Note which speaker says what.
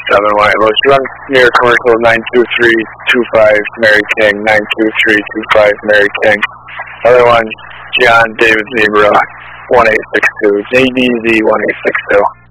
Speaker 1: White Lotus. Run near commercial 92325 Mary King, 92325 Mary King. Other one, John David Zebra, 1862, JDZ 1862.